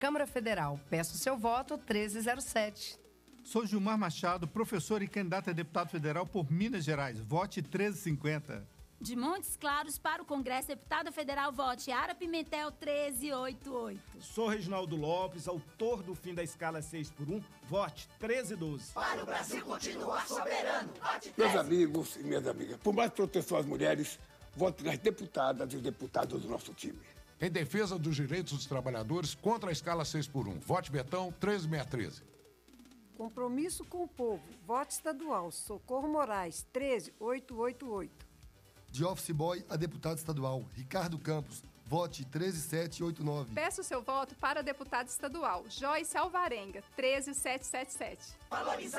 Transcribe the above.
Câmara Federal, peço seu voto 1307. Sou Gilmar Machado, professor e candidato a deputado federal por Minas Gerais. Vote 1350. De Montes Claros para o Congresso, deputada federal, vote Yara Pimentel 1388. Sou Reginaldo Lopes, autor do fim da escala 6x1, vote 1312. Para o Brasil continuar soberano, vote 13. Meus amigos e minhas amigas, por mais proteção às mulheres, vote nas deputadas e os deputados do nosso time. Em defesa dos direitos dos trabalhadores contra a escala 6x1, vote Betão 13613. Compromisso com o povo, voto estadual, Socorro Moraes 13888. De office boy a deputado estadual, Ricardo Campos, vote 13789. Peço seu voto para deputado estadual, Joyce Alvarenga, 13777. Valorizar